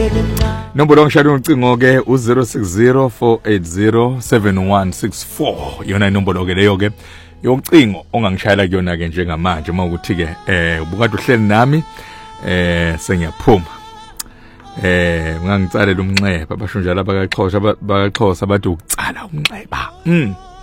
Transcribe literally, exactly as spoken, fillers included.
Nombolo ngishaya ucingo ke u zero six zero four eight zero seven one six four yona inombolo ke leyo ke yocingo ongangishayela kuyona ke njengamanje uma ukuthi ke eh ubukade uhleli nami eh sengiyaphuma eh ngangitsalela umnxeba basho njalo abakaXhosa abakaXhosa bathi ukutsala umnxeba mm